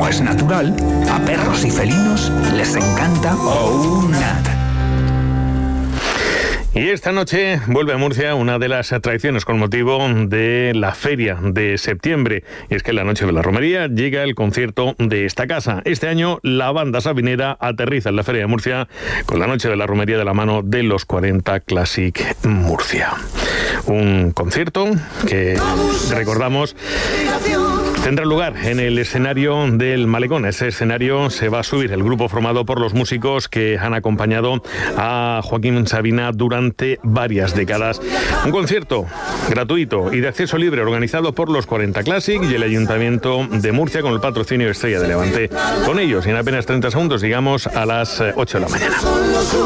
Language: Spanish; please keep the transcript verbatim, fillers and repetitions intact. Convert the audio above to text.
como es natural, a perros y felinos les encanta OUNAT. Y esta noche vuelve a Murcia una de las atracciones con motivo de la feria de septiembre. Y es que en la noche de la romería llega el concierto de esta casa. Este año la banda sabinera aterriza en la feria de Murcia con la noche de la romería de la mano de los cuarenta Classic Murcia. Un concierto que, recordamos, tendrá lugar en el escenario del Malecón. Ese escenario se va a subir el grupo formado por los músicos que han acompañado a Joaquín Sabina durante varias décadas. Un concierto gratuito y de acceso libre organizado por los cuarenta Classic y el Ayuntamiento de Murcia con el patrocinio Estrella de Levante. Con ellos, y en apenas treinta segundos, llegamos a las ocho de la mañana.